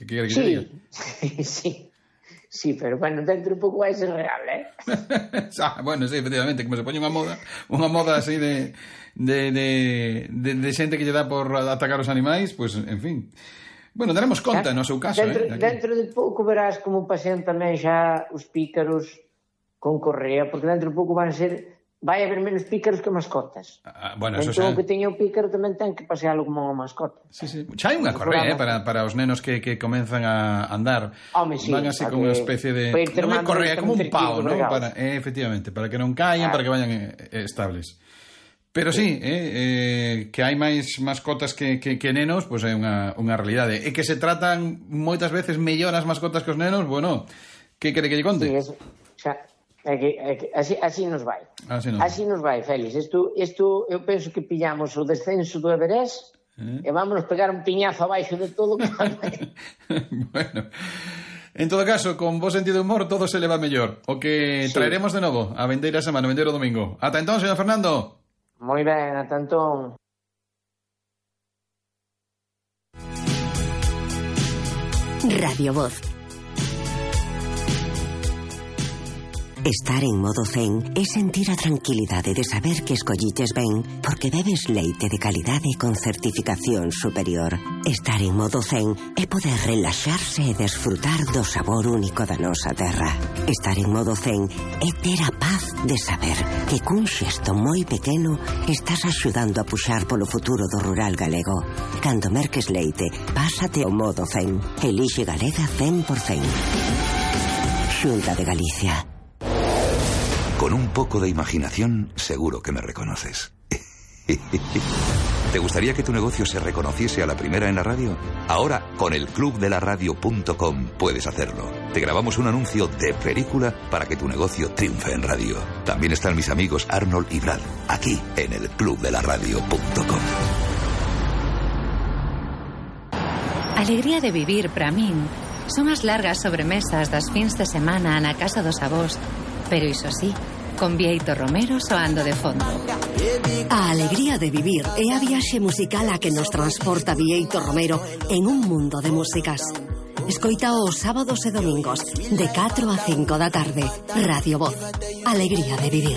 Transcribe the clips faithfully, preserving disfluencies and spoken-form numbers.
Que quere que sí, diga? sí, sí, pero bueno, dentro un pouco vai ser real, eh? Ah, bueno, sí, efectivamente, como se pone unha moda, unha moda así de de, de, de, de xente que lle dá por atacar os animais, pues, en fin. Bueno, daremos conta no seu caso, dentro, eh? Dentro de pouco verás como pasean tamén xa os pícaros con correa, porque dentro de pouco van ser... vai haber menos pícaros que mascotas. Ah, bueno, eso entón, xa... o que teña o pícaro tamén ten que pasealo como unha mascota. Sí, sí. Xa hai unha correa, eh, para, para os nenos que, que comenzan a andar. Home, sí, van así como unha especie de... Non é correa, como un pau, ¿no? Para, eh, efectivamente, para que non caian, ah. para que vayan eh, estables. Pero sí, eh, eh, que hai máis mascotas que, que, que nenos, pois pues é unha, unha realidade. E que se tratan moitas veces mellor as mascotas que os nenos, bueno, que quere que lle conte? Sí, eso, xa... É que, é que así, así nos vai. Así nos, así nos vai, Félix. Isto, isto, eu penso que pillamos o descenso do Everest eh? e vámonos pegar un piñazo abaixo de todo. Bueno, en todo caso, con bo sentido de humor todo se le va mellor. O que sí. Traeremos de novo a vendeira semana, a vendeiro domingo. Ata entón, señor Fernando. Moi ben, ata entón. Radio Voz. Estar en modo zen é sentir a tranquilidade de saber que escolliches ben porque bebes leite de calidade con certificación superior. Estar en modo zen é poder relaxarse e desfrutar do sabor único da nosa terra. Estar en modo zen é ter a paz de saber que cun xesto moi pequeno estás axudando a puxar polo futuro do rural galego. Cando merques leite, pásate ao modo zen. Elixe Galega cen por cen. Xunta de Galicia. Con un poco de imaginación, seguro que me reconoces. ¿Te gustaría que tu negocio se reconociese a la primera en la radio? Ahora, con el club de la radio punto com puedes hacerlo. Te grabamos un anuncio de película para que tu negocio triunfe en radio. También están mis amigos Arnold y Brad, aquí en el club de la radio punto com. Alegría de vivir, para min, son as largas sobremesas das fins de semana na casa dos avós. Pero iso sí, con Bieito Romero soando de fondo. A alegría de vivir é a viaxe musical a que nos transporta Bieito Romero en un mundo de músicas. Escoita os sábados e domingos de catro a cinco da tarde. Radio Voz. Alegría de vivir.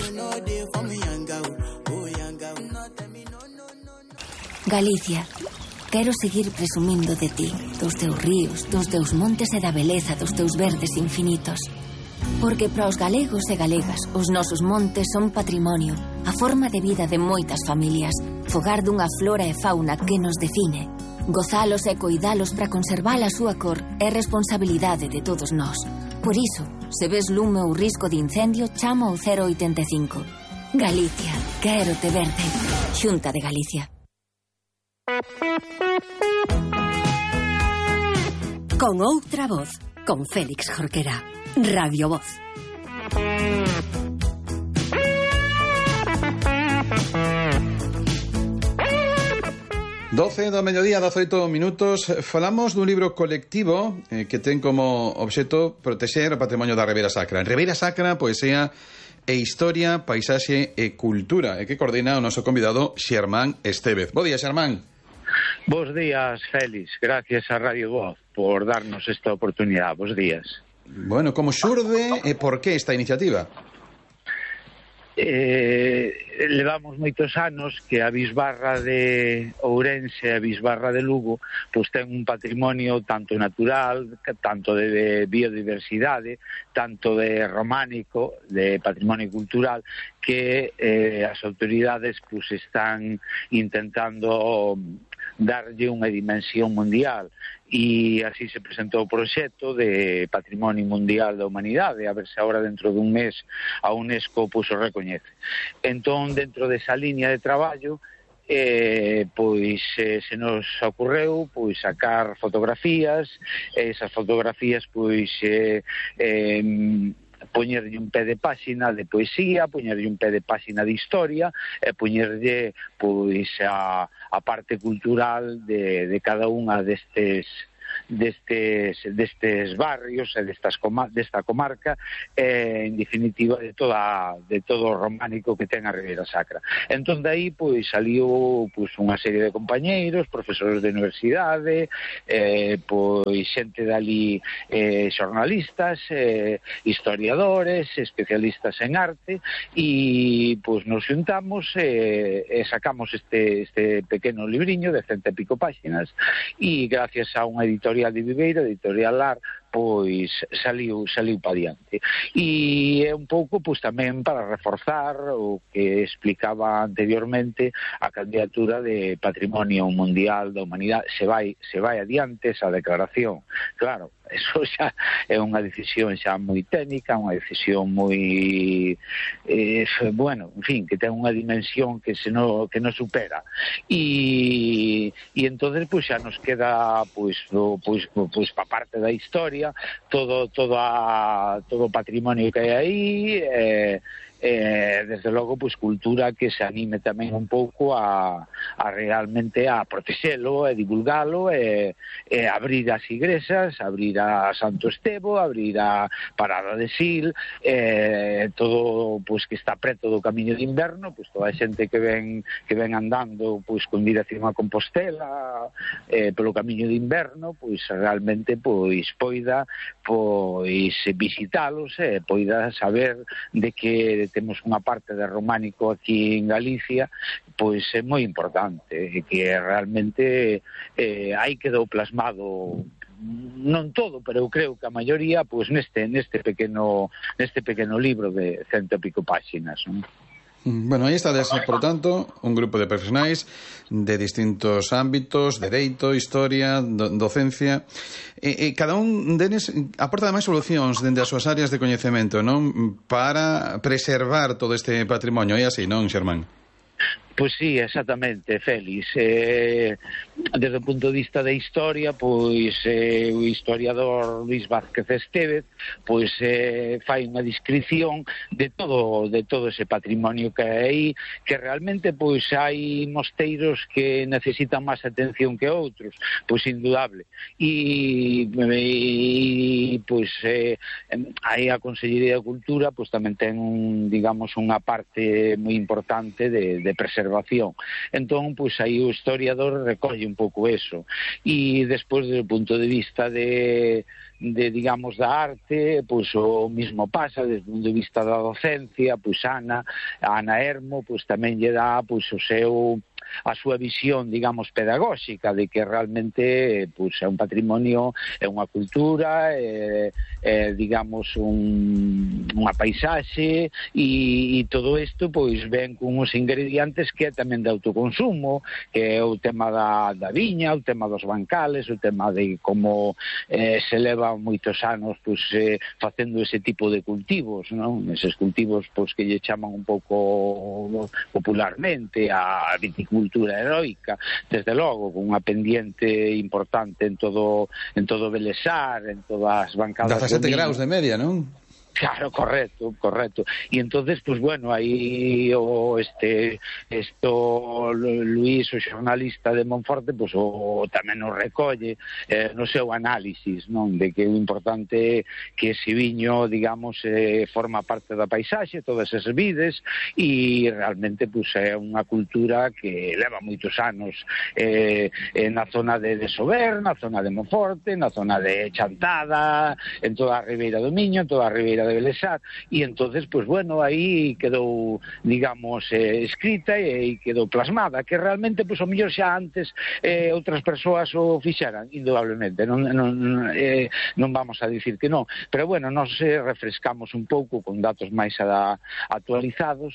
Galicia, quero seguir presumindo de ti, dos teus ríos, dos teus montes e da beleza dos teus verdes infinitos. Porque para os galegos e galegas os nosos montes son patrimonio, a forma de vida de moitas familias, fogar dunha flora e fauna que nos define. Gozalos e coidalos para conservar a súa cor é responsabilidade de todos nós. Por iso, se ves lume ou risco de incendio, chama ao cero oitenta e cinco. Galicia, quero te verde. Xunta de Galicia. Con outra voz, con Félix Jorquera. Radio Voz. doce do mediodía, dezaoito minutos. Falamos dun libro colectivo eh, que ten como obxecto protexer o patrimonio da Ribeira Sacra. En Ribeira Sacra, poesía e historia, paisaxe e cultura, e que coordina o noso convidado Xermán Estévez. Bo día, Xermán. Bos días, Félix. Gracias a Radio Voz por darnos esta oportunidade. Bos días. Bueno, como xurde e por que esta iniciativa? Eh, levamos moitos anos que a Bisbarra de Ourense e a Bisbarra de Lugo pois ten un patrimonio tanto natural, tanto de biodiversidade, tanto de románico, de patrimonio cultural, que eh, as autoridades pois están intentando darlle unha dimensión mundial, e así se presentou o proxecto de Patrimonio Mundial da Humanidade, a ver se agora dentro dun mes a UNESCO pois o recoñece. Entón, dentro desa liña de traballo, eh, pois eh, se nos ocorreu pois sacar fotografías, esas fotografías pois eh, eh, poñerlle un pé de páxina de poesía, poñerlle un pé de páxina de historia e poñerlle pois a, a parte cultural de, de cada unha destes destes, destes barrios e destas coma, desta comarca, eh, en definitiva de toda de todo o románico que ten a Ribeira Sacra. Entón de aí pois saliu pois unha serie de compañeiros, profesores de universidade, eh, pois xente dali, eh, xornalistas, eh, historiadores, especialistas en arte, e pois nos xuntamos e, e sacamos este, este pequeno libriño de cento e pico páxinas, e gracias a unha editorial de Viveiro, editorial Lar, pois saliu, saliu pa diante. E é un pouco pois tamén para reforzar o que explicaba anteriormente a candidatura de Patrimonio Mundial da Humanidade. Se vai, se vai adiante esa declaración. Claro, eso xa é unha decisión xa moi técnica, unha decisión moi eh, bueno, en fin, que ten unha dimensión que se no, que no supera. E e entonces pois xa nos queda pois do, pois pois pa parte da historia, todo todo a todo o patrimonio que hai aí, eh Eh, desde logo, pois, cultura que se anime tamén un pouco a, a realmente a protexelo e divulgalo e, e abrir as igrexas, abrir a Santo Estevo, abrir a Parada de Sil, eh, todo, pois, que está preto do Camiño de Inverno, pois, toda a xente que ven que ven andando, pois, con dirección a Compostela, eh, polo Camiño de Inverno, pois, realmente, pois, poida, pois, visitalos e poida saber de que temos unha parte de románico aquí en Galicia, pois é moi importante, que realmente eh, aí quedou plasmado non todo, pero eu creo que a maioría pois neste neste pequeno neste pequeno libro de cento e pico páxinas, non? Bueno, aí está, por tanto, un grupo de profesionais de distintos ámbitos, dereito, historia, do, docencia, e, e cada un deles aporta máis solucións dende as súas áreas de coñecemento, non? Para preservar todo este patrimonio, e así, non, Xermán? Pois sí, exactamente, Félix. Eh, desde o punto de vista da historia, pois eh, o historiador Luis Vázquez Estévez pois eh, fai unha descripción de todo de todo ese patrimonio que hai aí, que realmente pois hai mosteiros que necesitan máis atención que outros, pois indudable. E, e pois eh, aí a Consellería de Cultura pois tamén ten un, digamos, unha parte moi importante de, de preservación. Entón, pois aí o historiador recolle un pouco eso. E despois, desde o punto de vista de, de digamos, da arte, pois o mismo pasa, desde o punto de vista da docencia, pois Ana, Ana Hermo, pois tamén lle dá pois o seu a súa visión, digamos, pedagóxica de que realmente pois, é un patrimonio, é unha cultura, é, é digamos, un, unha paisaxe e, e todo isto pois ven con uns ingredientes que é tamén de autoconsumo, que é o tema da, da viña, o tema dos bancales, o tema de como eh, se leva moitos anos pois, eh, facendo ese tipo de cultivos, non? Eses cultivos pois, que lle chaman un pouco popularmente a viticultura cultura heroica, desde logo, con unha pendiente importante en todo en todo Belesar, en todas as bancadas. dezasete graus de media, non? Claro, correcto, correcto. E entonces, pues bueno, aí o este esto Luís, o xornalista de Monforte, pues o tamén o recolle eh, no seu análisis, non, de que o importante que ese viño, digamos, eh, forma parte da paisaxe, todas esas vides, e realmente pues é unha cultura que leva moitos anos eh, eh, na zona de, de Sober, na zona de Monforte, na zona de Chantada, en toda a Ribeira do Miño, en toda a Ribeira de Belesar, e entonces, pues bueno, aí quedou, digamos, eh, escrita e quedou plasmada, que realmente, pues o mellor xa antes eh, outras persoas o fixeran, indudablemente, non, non, eh, non vamos a dicir que non, pero bueno, nos eh, refrescamos un pouco con datos máis a, actualizados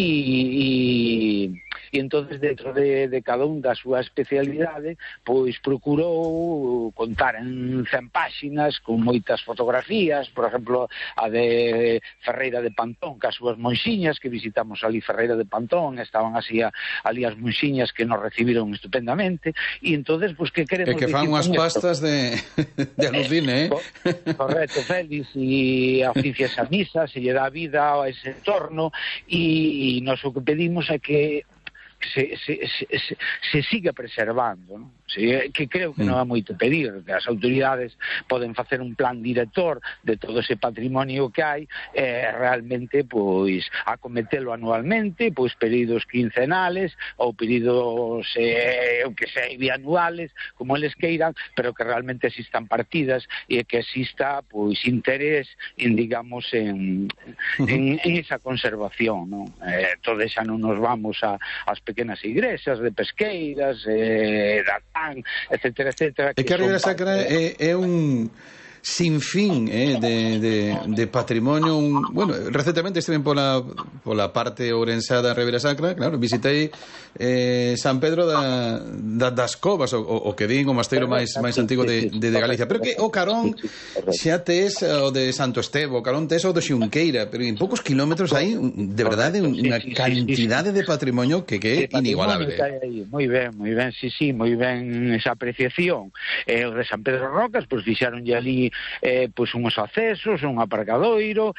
e, e, e entonces dentro de, de cada un da súa especialidade, pois procurou contar en cen páxinas con moitas fotografías, por exemplo, a de Ferreira de Pantón, que as súas monxiñas, que visitamos ali Ferreira de Pantón, estaban así a, ali as monxiñas que nos recibiron estupendamente, e entonces, pues, que queremos dicir? E que fan unhas pastas de, de alucine, eh? Correcto, Félix, e oficias a misa, se lle dá vida a ese entorno, e, e nos o que pedimos é que se, se, se, se, se siga preservando, non? Sí, que creo que non é moito pedir, que as autoridades poden facer un plan director de todo ese patrimonio que hai e eh, realmente pois acometelo anualmente, pois períodos quincenales ou períodos eh, que sei, bianuales, como eles queiran, pero que realmente existan partidas e que exista pois interés en, digamos, en, en, en esa conservación, non? Eh, todos xa non nos vamos a, as pequenas igrexas de pesqueiras, eh, da etcétera, etcétera. É que a Ribeira Sacra é, é un sinfín eh, de, de, de patrimonio. Un, bueno, recentemente estive pola, pola parte ourensá da Ribeira Sacra, claro, visitei eh, San Pedro da, da, das Covas, o, o que din o mosteiro máis máis antigo de, de, de Galicia, pero que o carón xa tes o de Santo Estevo, o carón tes o de Xunqueira, pero en poucos kilómetros hai de verdade unha cantidade de patrimonio que, que é inigualable. Moi ben, moi ben, sí, sí, moi ben esa apreciación. Eh, o de San Pedro Rocas, pois fixaronlle ali eh, pois unhos accesos, un aparcadoiro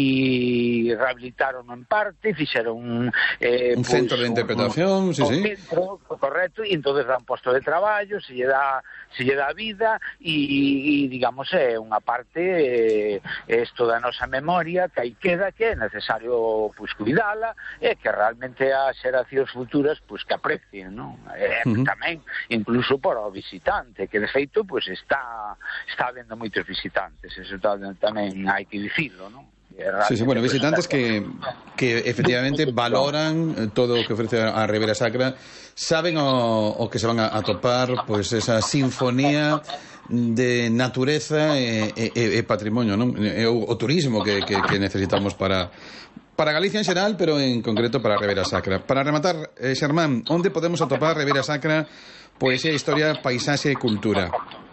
e rehabilitaron en parte, fixeron eh, un pois, centro de interpretación, un, sí, un sí. centro, correcto, e entonces dan posto de traballo, se lle dá se lle dá vida e, e digamos é unha parte eh, isto da nosa memoria que aí queda, que é necesario pois cuidala e que realmente as xeracións futuras pois que aprecien, non? Eh, uh-huh. Tamén incluso para o visitante, que de feito pois está está habendo moitos visitantes, eso tamén hai que dicirlo, non? Sí, sí, bueno, visitantes que, que efectivamente valoran todo o que ofrece a Ribeira Sacra, saben o, o que se van a, a topar, pois esa sinfonía de natureza e, e, e patrimonio, non? E o, o turismo que, que, que necesitamos para para Galicia en xeral, pero en concreto para a Ribeira Sacra. Para rematar, eh, Xermán, onde podemos atopar Ribeira Sacra, poesía, historia, paisaxe e cultura?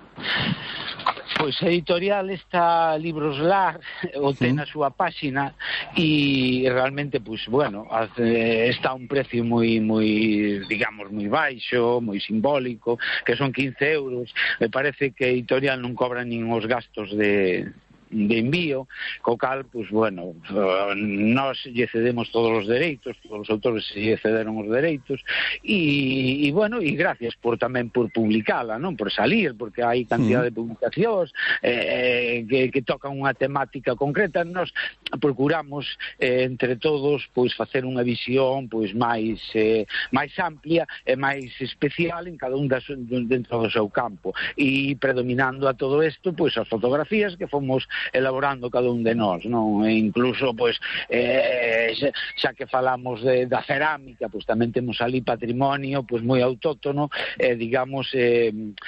Pois a editorial está Libros Lar, o ten na súa páxina e realmente, pois, bueno, está a un precio moi, moi, digamos, moi baixo, moi simbólico, que son quince euros. Me parece que a editorial non cobra nin os gastos de... de envío, co cal, pues bueno, nós lle cedemos todos os dereitos, todos os autores lle cederon os dereitos, e, e bueno, e gracias por tamén por publicala, non? Por salir, porque hai cantidad de publicacións eh, que, que tocan unha temática concreta. Nós procuramos eh, entre todos pois facer unha visión pois máis eh, máis amplia e máis especial en cada un das, dentro do seu campo, e predominando a todo isto pois as fotografías que fomos elaborando cada un de nós, non? E incluso, pois, eh, xa que falamos de, da cerámica, pois tamén temos ali patrimonio, pois, moi autóctono, eh, digamos, eh,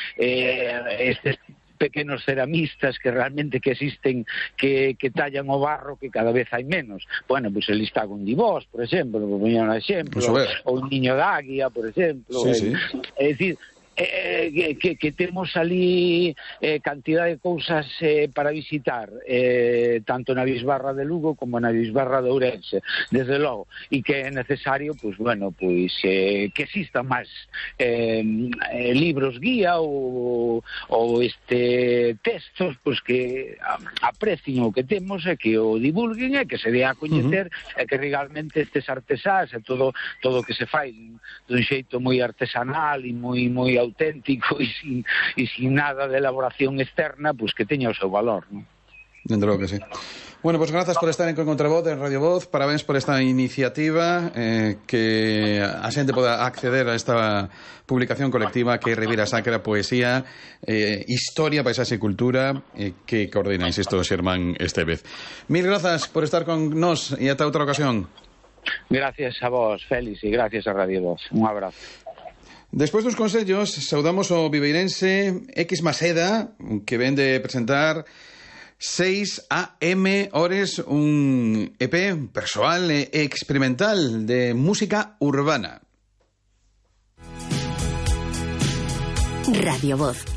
eh, estes pequenos ceramistas que realmente que existen, que, que tallan o barro, que cada vez hai menos. Bueno, pois el está con Divós, por exemplo, por poñer un exemplo, ou un niño da águia, por exemplo. Sí, sí. É dicir, Eh, que, que temos ali eh, cantidad de cousas eh, para visitar, eh, tanto na Bisbarra de Lugo como na Bisbarra de Ourense, desde logo, e que é necesario, pois, bueno, pois, eh, que existan máis eh, eh, libros guía ou, ou este textos, pois, que aprecien o que temos e que o divulguen e que se dé a coñecer, uh-huh. e que realmente estes artesáns e todo todo que se fai dun xeito moi artesanal e moi moi auténtico e sin, e sin nada de elaboración externa, pues que teña o seu valor, ¿no? Dentro que sí. Bueno, pues grazas por estar en Contravoz, en Radio Voz, parabéns por esta iniciativa, eh, que a xente poda acceder a esta publicación colectiva que é Ribeira Sacra, poesía, eh, historia, paisaxe e cultura, eh, que coordináis isto, Xermán Estévez. Mil grazas por estar con nos e ata outra ocasión. Gracias a vos, Félix, e gracias a Radio Voz. Un abrazo. Despois dos consellos, saudamos o viveirense X Maseda, que ven de presentar seis a eme Ores, un E P persoal e experimental de música urbana. Radio Voz.